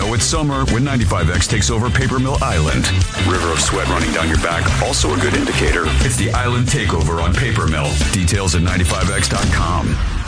Know it's summer when 95X takes over Paper Mill Island. River of sweat running down your back, also a good indicator. It's the Island Takeover on Paper Mill. Details at 95X.com.